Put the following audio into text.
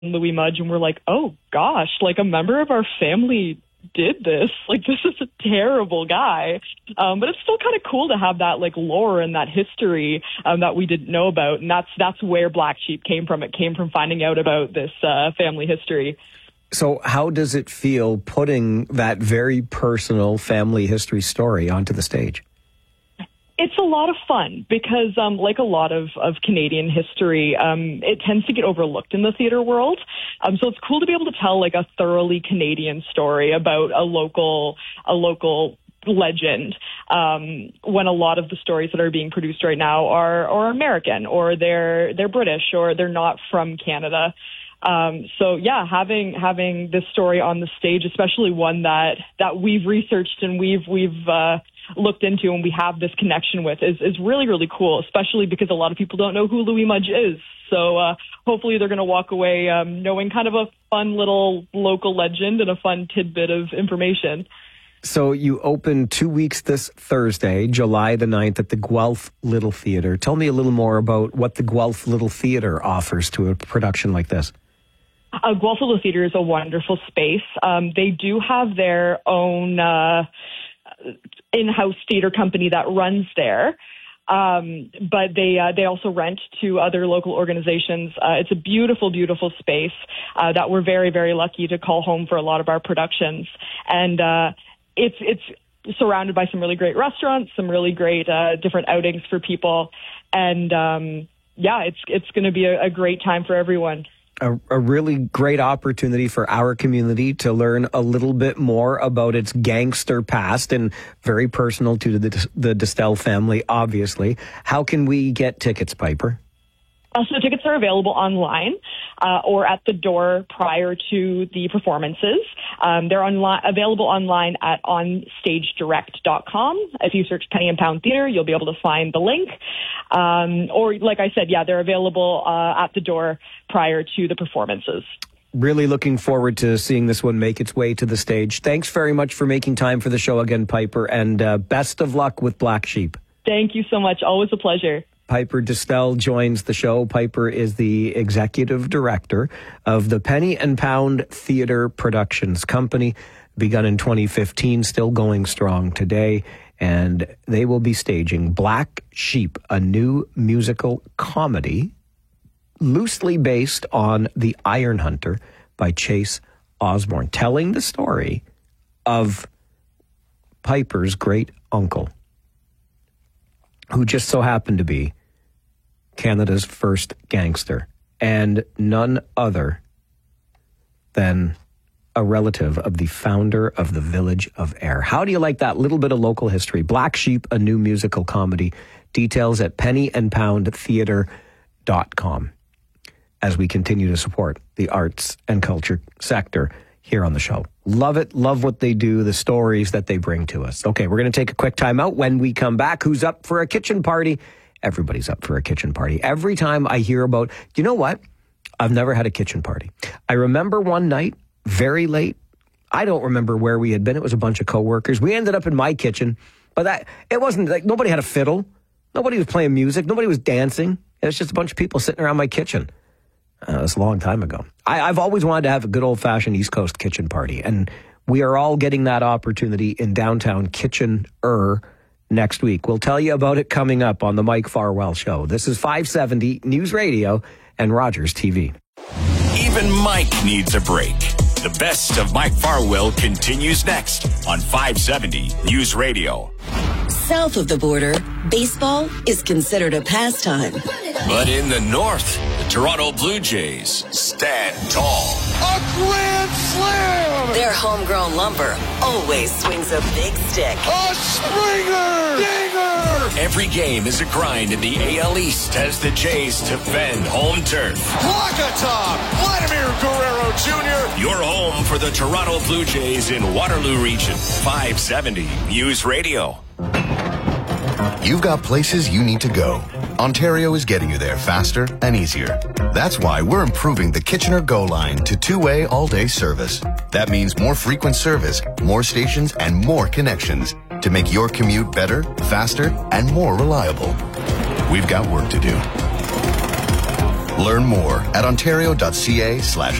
Louis Mudge and we're like, oh gosh, like a member of our family did this. Like, this is a terrible guy. But it's still kind of cool to have that like lore and that history that we didn't know about. And that's where Black Sheep came from. It came from finding out about this family history. So how does it feel putting that very personal family history story onto the stage? It's a lot of fun because, like a lot of Canadian history, it tends to get overlooked in the theater world. So it's cool to be able to tell like a thoroughly Canadian story about a local legend, when a lot of the stories that are being produced right now are American, or they're British, or they're not from Canada. So yeah, having this story on the stage, especially one that we've researched and we've looked into and we have this connection with is really, really cool, especially because a lot of people don't know who Louis Mudge is. So hopefully they're going to walk away knowing kind of a fun little local legend and a fun tidbit of information. So you open 2 weeks this Thursday, July the 9th at the Guelph Little Theatre. Tell me a little more about what the Guelph Little Theatre offers to a production like this. Guelph Little Theatre is a wonderful space. They do have their own in-house theater company that runs there. But they also rent to other local organizations. It's a beautiful, beautiful space that we're very, very lucky to call home for a lot of our productions. And it's surrounded by some really great restaurants, some really great different outings for people. And it's going to be a great time for everyone. A really great opportunity for our community to learn a little bit more about its gangster past, and very personal to the Distel family, obviously. How can we get tickets, Piper? So tickets are available online or at the door prior to the performances. They're available online at onstagedirect.com. If you search Penny and Pound Theatre, you'll be able to find the link. Or, like I said, they're available at the door prior to the performances. Really looking forward to seeing this one make its way to the stage. Thanks very much for making time for the show again, Piper, and best of luck with Black Sheep. Thank you so much. Always a pleasure. Piper Distel joins the show. Piper is the executive director of the Penny and Pound Theatre Productions Company, begun in 2015, still going strong today. And they will be staging Black Sheep, a new musical comedy loosely based on The Iron Hunter by Chase Osborne, telling the story of Piper's great uncle, who just so happened to be Canada's first gangster, and none other than a relative of the founder of the Village of Ayr. How do you like that little bit of local history? Black Sheep, a new musical comedy. Details at pennyandpoundtheatre.com as we continue to support the arts and culture sector here on the show. Love it. Love what they do, the stories that they bring to us. Okay, we're going to take a quick time out. When we come back, who's up for a kitchen party? Everybody's up for a kitchen party. Every time I hear about, you know what? I've never had a kitchen party. I remember one night, very late. I don't remember where we had been. It was a bunch of coworkers. We ended up in my kitchen, but it wasn't like nobody had a fiddle. Nobody was playing music. Nobody was dancing. It was just a bunch of people sitting around my kitchen. It was a long time ago. I've always wanted to have a good old-fashioned East Coast kitchen party, and we are all getting that opportunity in downtown Kitchener next week. We'll tell you about it coming up on the Mike Farwell Show. This is 570 News Radio and Rogers TV. Even Mike needs a break. The best of Mike Farwell continues next on 570 News Radio. South of the border, baseball is considered a pastime. But in the north, the Toronto Blue Jays stand tall. A grand slam! Their homegrown lumber always swings a big stick. A Springer! Dinger! Every game is a grind in the AL East as the Jays defend home turf. Walk-a-top! Vladimir Guerrero Jr. Your home for the Toronto Blue Jays in Waterloo Region. 570 News Radio. You've got places you need to go. Ontario is getting you there faster and easier. That's why we're improving the Kitchener Go line to two-way all-day service. That means more frequent service, more stations, and more connections to make your commute better, faster, and more reliable. We've got work to do. Learn more at ontario.ca/